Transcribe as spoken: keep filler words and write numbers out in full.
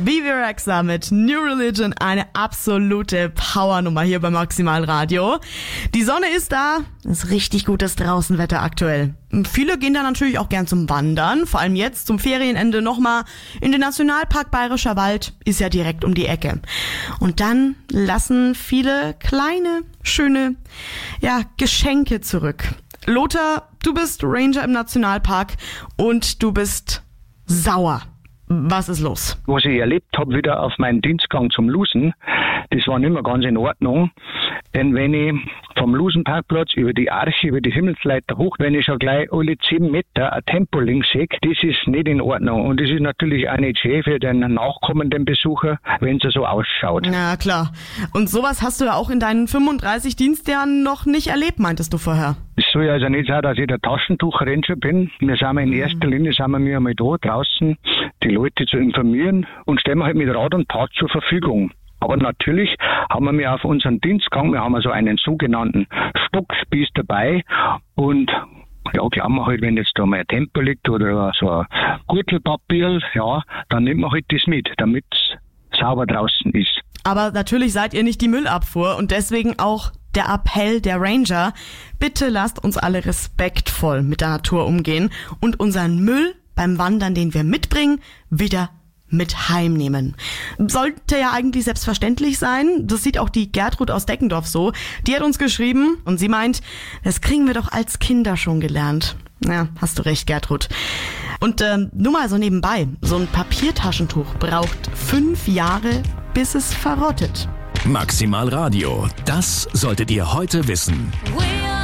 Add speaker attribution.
Speaker 1: Bebe Rexha mit New Religion, eine absolute Powernummer hier bei Maximal Radio. Die Sonne ist da, ist richtig gutes Draußenwetter aktuell. Viele gehen da natürlich auch gern zum Wandern, vor allem jetzt zum Ferienende nochmal in den Nationalpark Bayerischer Wald, ist ja direkt um die Ecke. Und dann lassen viele kleine, schöne, ja, Geschenke zurück. Lothar, du bist Ranger im Nationalpark und du bist sauer. Was ist los?
Speaker 2: Was ich erlebt habe wieder auf meinem Dienstgang zum Lusen, das war nicht mehr ganz in Ordnung. Denn wenn ich vom Lusenparkplatz über die Arche, über die Himmelsleiter hoch, wenn ich schon gleich alle zehn Meter ein Tempolinks sehe, das ist nicht in Ordnung. Und das ist natürlich auch nicht schön für den nachkommenden Besucher, wenn es so ausschaut.
Speaker 1: Na klar. Und sowas hast du ja auch in deinen fünfunddreißig Dienstjahren noch nicht erlebt, meintest du vorher?
Speaker 2: Es soll ja also nicht sein, dass ich der Taschentuchranger bin. Wir sind in erster Linie sind wir einmal da draußen, die Leute zu informieren und stellen wir halt mit Rat und Tat zur Verfügung. Aber natürlich haben wir auf unseren Dienstgang, wir haben also einen sogenannten Stockspieß dabei und ja, glauben wir halt, wenn jetzt da mal ein Tempo liegt oder so ein Gürtelpapier, ja, dann nimmt man halt das mit, damit es sauber draußen ist.
Speaker 1: Aber natürlich seid ihr nicht die Müllabfuhr und deswegen auch der Appell der Ranger. Bitte lasst uns alle respektvoll mit der Natur umgehen und unseren Müll beim Wandern, den wir mitbringen, wieder mit heimnehmen. Sollte ja eigentlich selbstverständlich sein. Das sieht auch die Gertrud aus Deckendorf so. Die hat uns geschrieben und sie meint, das kriegen wir doch als Kinder schon gelernt. Ja, hast du recht, Gertrud. Und ähm, nur mal so nebenbei, so ein Papiertaschentuch braucht fünf Jahre, bis es verrottet.
Speaker 3: Maximal Radio, das solltet ihr heute wissen.